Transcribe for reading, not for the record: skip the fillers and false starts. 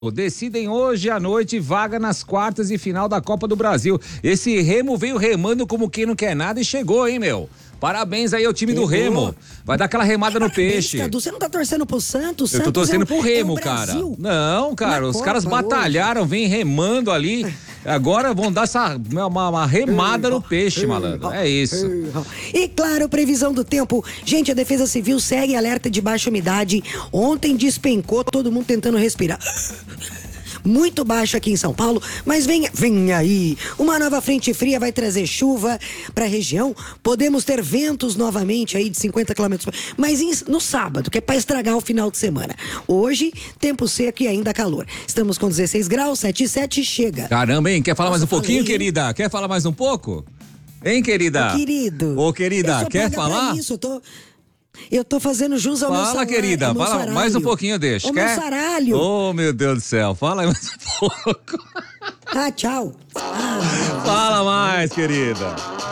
Decidem hoje à noite vaga nas quartas e final da Copa do Brasil. Esse Remo veio remando como quem não quer nada e chegou, hein, meu? Parabéns aí ao time do Remo. Vai dar aquela remada no peixe. Cadu, você não tá torcendo pro Santos? Eu tô torcendo pro Remo, cara. Não, cara, os caras batalharam, vem remando ali. Agora vão dar uma remada no peixe, malandro. É isso. E claro, previsão do tempo. Gente, a Defesa Civil segue alerta de baixa umidade. Ontem despencou, todo mundo tentando respirar. Muito baixo aqui em São Paulo, mas vem aí. Uma nova frente fria vai trazer chuva para a região. Podemos ter ventos novamente aí de 50 km, mas no sábado, que é para estragar o final de semana. Hoje, tempo seco e ainda calor. Estamos com 16 graus, 7,7, chega. Caramba, hein? Quer falar mais um pouquinho, querida? Quer falar mais um pouco? Hein, querida? Ô, querida, quer falar? Isso, eu tô fazendo jus ao meu salário. Fala, querida, fala mais um pouquinho, deixa. O meu saralho. Oh, meu Deus do céu, fala mais um pouco. Tchau. Fala mais, querida.